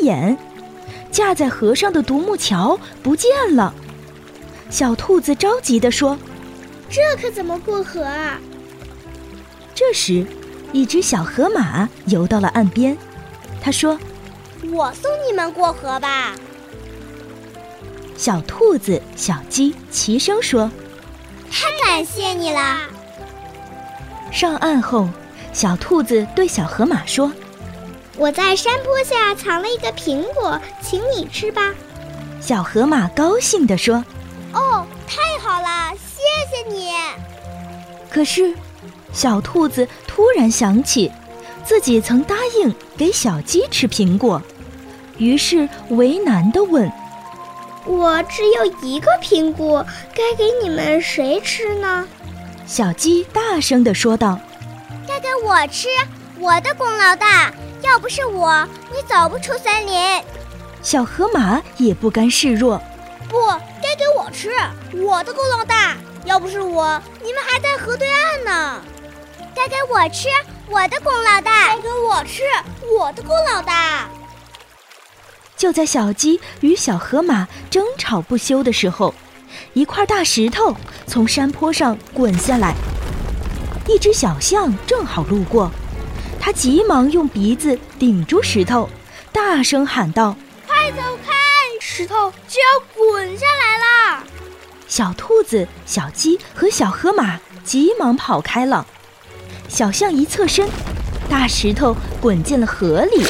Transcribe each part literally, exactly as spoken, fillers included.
眼，架在河上的独木桥不见了。小兔子着急地说： 这可怎么过河啊？ 这时，一只小河马游到了岸边，他说： 我送你们过河吧。 小兔子、小鸡齐声说： 太感谢你了。 上岸后，小兔子对小河马说： 我在山坡下藏了一个苹果，请你吃吧。 小河马高兴地说： 哦，太好了，谢谢你。 可是小兔子突然想起自己曾答应给小鸡吃苹果，于是为难地问： 我只有一个苹果，该给你们谁吃呢？ 小鸡大声地说道： 该给我吃，我的功劳大，要不是我，你走不出森林。 小河马也不甘示弱： 不，该给我吃，我的功劳大，要不是我，你们还在河对岸呢。该给我吃，我的功劳大，该给我吃，我的功劳大。 就在小鸡与小河马争吵不休的时候，一块大石头从山坡上滚下来，一只小象正好路过，它急忙用鼻子顶住石头，大声喊道： 快走开，石头就要滚下来了。 小兔子、小鸡和小河马急忙跑开了。小象一侧身，大石头滚进了河里。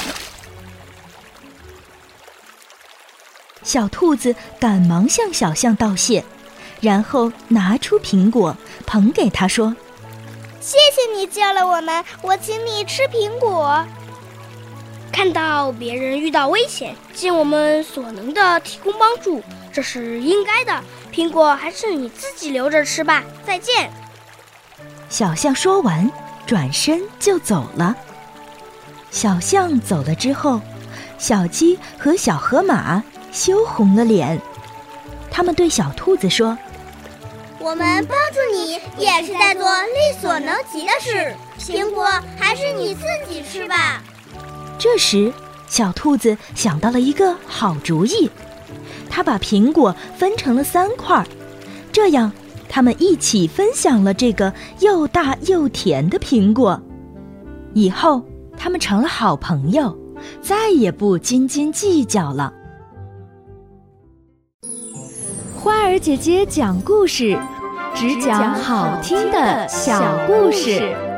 小兔子赶忙向小象道谢，然后拿出苹果捧给他说： 谢谢你救了我们，我请你吃苹果。看到别人遇到危险，尽我们所能的提供帮助，这是应该的。苹果还是你自己留着吃吧，再见。 小象说完，转身就走了。小象走了之后，小鸡和小河马羞红了脸，他们对小兔子说： 我们帮助你也是在做力所能及的事，苹果还是你自己吃吧。 这时，小兔子想到了一个好主意，它把苹果分成了三块，这样他们一起分享了这个又大又甜的苹果。以后他们成了好朋友，再也不斤斤计较了。 花儿姐姐讲故事，只讲好听的小故事。